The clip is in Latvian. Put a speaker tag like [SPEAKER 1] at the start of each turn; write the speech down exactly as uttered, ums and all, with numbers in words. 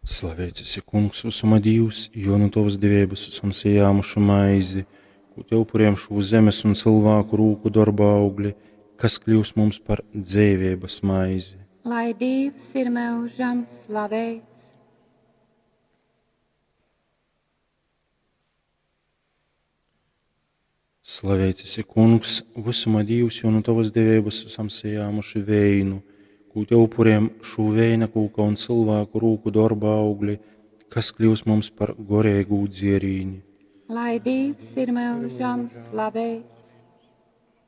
[SPEAKER 1] Slavēts esi, Kungs, visuma Dievs, jo no tavas dievības esam sējāmuši maizi, ko te upuriem šo zemes un cilvēku rūku darba augļi, kas kļūs mums par dzīvības maizi.
[SPEAKER 2] Lai Dievs ir mūžam slavēts.
[SPEAKER 1] Slavēts esi, Kungs, visuma Dievs, jo no tavas dievības esam sējāmuši veinu, ko te upuriem šo veina kūka un cilvēku rūku darba augļi, kas kļūs mums par gorēgu dzierīni.
[SPEAKER 2] Lai Dievs ir mūžam slavēts.